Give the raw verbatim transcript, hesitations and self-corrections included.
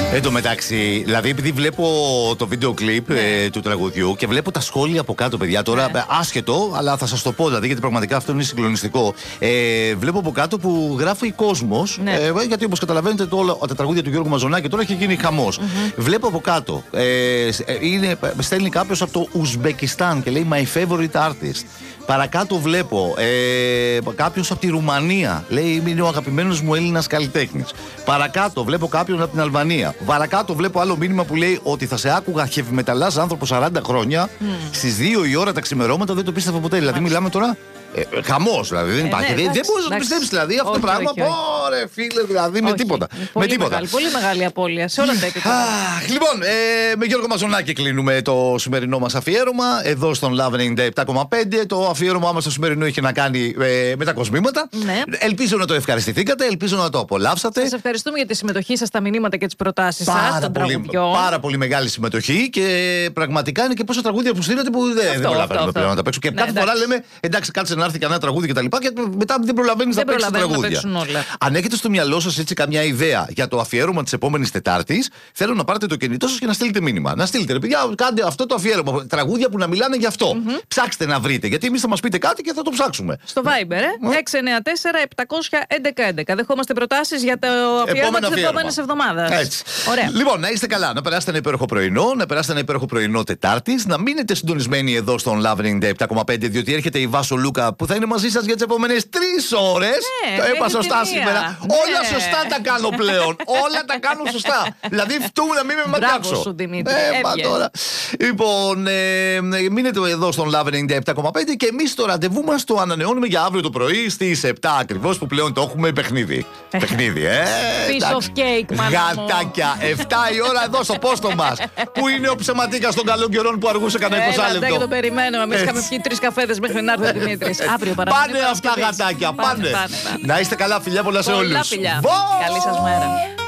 Εν τω μεταξύ, δηλαδή, επειδή βλέπω το βίντεο κλιπ ναι. ε, του τραγουδιού και βλέπω τα σχόλια από κάτω, παιδιά. Τώρα, ναι. άσχετο, αλλά θα σας το πω, δηλαδή, γιατί πραγματικά αυτό είναι συγκλονιστικό. Ε, βλέπω από κάτω που γράφει κόσμος. Ναι. Ε, γιατί όπως καταλαβαίνετε, το, όλα, τα τραγούδια του Γιώργου Μαζονάκη τώρα έχει γίνει χαμός. Mm-hmm. Βλέπω από κάτω. Ε, είναι, στέλνει κάποιος από το Ουσμπεκιστάν και λέει My favorite artist. Παρακάτω βλέπω ε, κάποιον από τη Ρουμανία. Λέει είναι ο αγαπημένος μου Έλληνας καλλιτέχνης. Παρακάτω βλέπω κάποιον από την Αλβανία. Παρακάτω βλέπω άλλο μήνυμα που λέει ότι θα σε άκουγα χευμεταλλάς άνθρωπο σαράντα χρόνια mm. στις δύο η ώρα τα ξημερώματα. Δεν το πίστευα ποτέ. Mm. Δηλαδή μιλάμε τώρα. Ε, χαμός δηλαδή, δεν υπάρχει. Ε, ναι, δεν μπορείς να το πιστέψεις δηλαδή αυτό το πράγμα. Ωραία, φίλε, δηλαδή όχι, με τίποτα. Πολύ, με τίποτα. Μεγάλη, πολύ μεγάλη απώλεια σε όλα τα επίπεδα. Λοιπόν, ε, με Γιώργο Μαζονάκη κλείνουμε το σημερινό μας αφιέρωμα. Εδώ στον Love ενενήντα επτά κόμμα πέντε. Το αφιέρωμά μας στο σημερινό είχε να κάνει ε, με τα κοσμήματα. Ναι. Ελπίζω να το ευχαριστηθήκατε, ελπίζω να το απολαύσατε. Σας ευχαριστούμε για τη συμμετοχή σας, τα μηνύματα και τις προτάσεις σας. Πάρα πολύ μεγάλη συμμετοχή και πραγματικά είναι και πόσα τραγούδια που στείλατε που δεν προλαβαίνουμε πλέον να τα παίξουμε. Και κάθε φορά λέμε εντάξει, κάτσε να έρθει κανένα τραγούδι και τα λοιπά και μετά δεν προλαβαίνεις να παίξεις τραγούδια. Αν έχετε στο μυαλό σας έτσι καμιά ιδέα για το αφιέρωμα της επόμενης Τετάρτης, θέλω να πάρετε το κινητό σας και να στείλετε μήνυμα. Να στείλετε, ρε παιδιά, κάντε αυτό το αφιέρωμα. Τραγούδια που να μιλάνε γι' αυτό. Mm-hmm. Ψάξτε να βρείτε, γιατί εμείς θα μας πείτε κάτι και θα το ψάξουμε. Στο Viber, ε, έξι εννιά τέσσερα επτακόσια έντεκα έντεκα. Δεχόμαστε προτάσεις για το αφιέρωμα της επόμενης εβδομάδας. Λοιπόν, να είστε καλά, να περάσετε ένα υπέροχο πρωινό, να περάσετε ένα υπέροχο πρωινό Τετάρτης, να μείνετε συντονισμένοι εδώ στον Love ενενήντα επτά κόμμα πέντε, διότι έρχεται η Βάσο Λούκα που θα είναι μαζί σας για τις επόμενες τρεις ώρες. Ναι, το είπα σωστά σήμερα. Ναι. Όλα σωστά τα κάνω πλέον. Όλα τα κάνω σωστά. Δηλαδή φτούμε να μην με ματιάξω. Μπράβο σου, Δημήτρη. Ε, τώρα. Λοιπόν, ε, μείνετε εδώ στον Love ενενήντα επτά κόμμα πέντε και εμείς το ραντεβού μας το ανανεώνουμε για αύριο το πρωί στις επτά ακριβώς που πλέον το έχουμε παιχνίδι. Παιχνίδι, ε. Piece of cake, μάνα μου. Γατάκια. επτά η ώρα εδώ στο πόστο μας. Πού είναι ο ψεματίκας των καλών καιρών που αργούσε κανένα είκοσι λεπτό. Δεν τον περιμένω. Εμείς είχαμε πιει τρεις καφέδες μέχρι να έρθει ο Δημήτρης. Αύριο πάνε αυτά γατάκια, πάνε. Πάνε, πάνε, πάνε. Να είστε καλά, φιλιά πολλά σε όλους. Καλή σας μέρα.